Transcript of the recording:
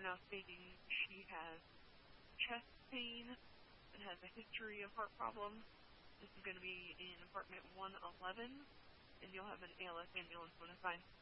are now stating she has chest pain and has a history of heart problems. This is going to be in apartment 111, and you'll have an ALS ambulance when assigned.